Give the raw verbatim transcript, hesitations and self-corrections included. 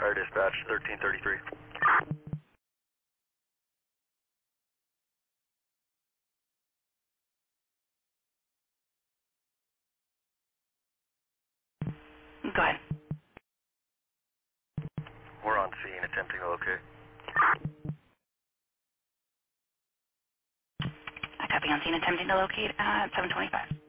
Fire dispatch, thirteen thirty-three. Go ahead. We're on scene attempting to locate. I copy on scene attempting to locate at seven twenty-five.